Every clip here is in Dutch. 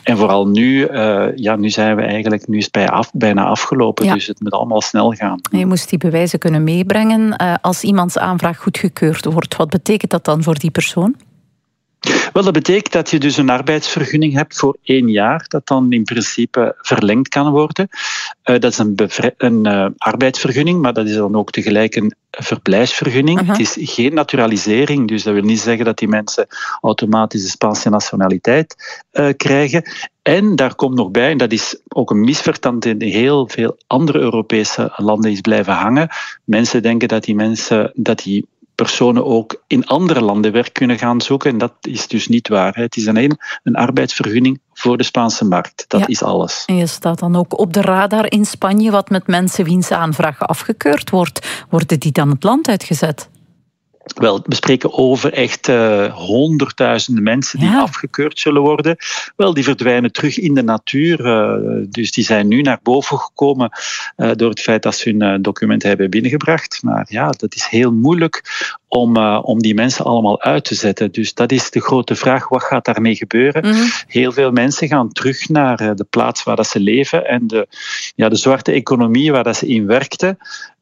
En vooral nu, nu zijn we eigenlijk, nu is het bijna afgelopen, dus het moet allemaal snel gaan. En je moest die bewijzen kunnen meebrengen. Als iemands aanvraag goedgekeurd wordt, wat betekent dat dan voor die persoon? Wel, dat betekent dat je dus een arbeidsvergunning hebt voor 1 jaar, dat dan in principe verlengd kan worden. Dat is een arbeidsvergunning, maar dat is dan ook tegelijk een verblijfsvergunning. Het is geen naturalisering, dus dat wil niet zeggen dat die mensen automatisch de Spaanse nationaliteit krijgen. En daar komt nog bij, en dat is ook een misverstand in heel veel andere Europese landen is blijven hangen. Mensen denken dat die personen ook in andere landen werk kunnen gaan zoeken. En dat is dus niet waar. Het is alleen een arbeidsvergunning voor de Spaanse markt. Dat is alles. En je staat dan ook op de radar in Spanje. Wat met mensen wiens aanvraag afgekeurd wordt? Worden die dan het land uitgezet? Wel, we spreken over echt honderdduizenden mensen die afgekeurd zullen worden. Wel, die verdwijnen terug in de natuur. Dus die zijn nu naar boven gekomen door het feit dat ze hun documenten hebben binnengebracht. Maar ja, dat is heel moeilijk om die mensen allemaal uit te zetten. Dus dat is de grote vraag, wat gaat daarmee gebeuren? Heel veel mensen gaan terug naar de plaats waar dat ze leven en de zwarte economie waar dat ze in werkten.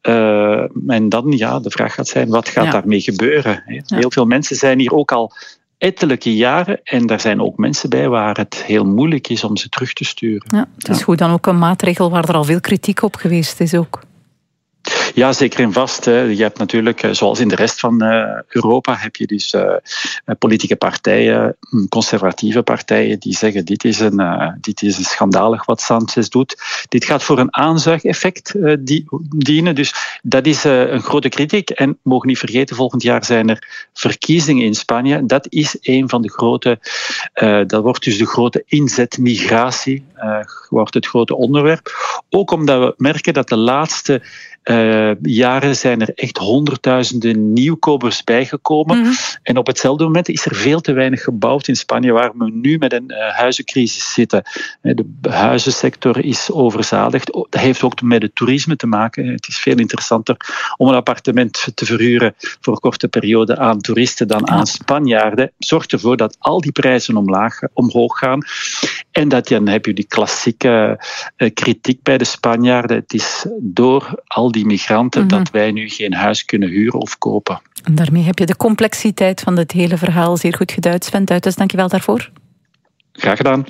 En dan, de vraag gaat zijn, wat gaat daarmee gebeuren? Heel veel mensen zijn hier ook al ettelijke jaren en daar zijn ook mensen bij waar het heel moeilijk is om ze terug te sturen. Ja, het is goed dan ook een maatregel waar er al veel kritiek op geweest is ook. Ja, zeker en vast. Je hebt natuurlijk, zoals in de rest van Europa, heb je dus politieke partijen, conservatieve partijen, die zeggen dit is een schandalig wat Sánchez doet. Dit gaat voor een aanzuigeffect dienen. Dus dat is een grote kritiek. En we mogen niet vergeten, volgend jaar zijn er verkiezingen in Spanje. Dat is een van de grote, dat wordt dus de grote inzet migratie, wordt het grote onderwerp. Ook omdat we merken dat de laatste jaren zijn er echt honderdduizenden nieuwkomers bijgekomen. En op hetzelfde moment is er veel te weinig gebouwd in Spanje, waar we nu met een huizencrisis zitten. De huizensector is overzadigd. Dat heeft ook met het toerisme te maken. Het is veel interessanter om een appartement te verhuren voor een korte periode aan toeristen dan aan Spanjaarden. Zorgt ervoor dat al die prijzen omhoog gaan. En dan heb je die klassieke kritiek bij de Spanjaarden. Het is door al die migranten dat wij nu geen huis kunnen huren of kopen. En daarmee heb je de complexiteit van dit hele verhaal zeer goed geduid. Sven Duitens, dank je wel daarvoor. Graag gedaan.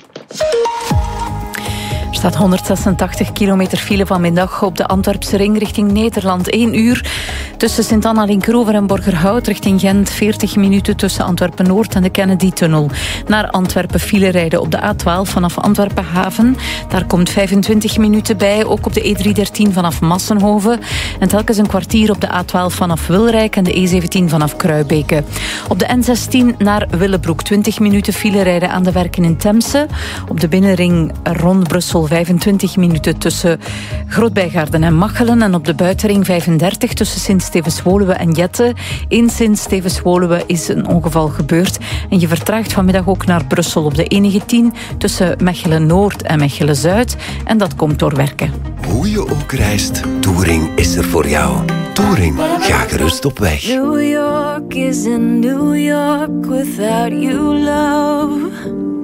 Er staat 186 kilometer file vanmiddag op de Antwerpse ring richting Nederland. 1 uur tussen Sint-Anna-Linkeroever en Borgerhout richting Gent. 40 minuten tussen Antwerpen-Noord en de Kennedy-tunnel. Naar Antwerpen file rijden op de A12 vanaf Antwerpen-Haven. Daar komt 25 minuten bij. Ook op de E313 vanaf Massenhoven. En telkens een kwartier op de A12 vanaf Wilrijk en de E17 vanaf Kruibeke. Op de N16 naar Willebroek. 20 minuten file rijden aan de werken in Temse. Op de binnenring rond Brussel 25 minuten tussen Grootbijgaarden en Machelen. En op de buitenring 35 tussen Sint-Stevens-Woluwe en Jette. In Sint-Stevens-Woluwe is een ongeval gebeurd. En je vertraagt vanmiddag ook naar Brussel op de E19 tussen Mechelen-Noord en Mechelen-Zuid. En dat komt door werken. Hoe je ook reist, Touring is er voor jou. Touring, ga gerust op weg. New York isn't New York without you, love.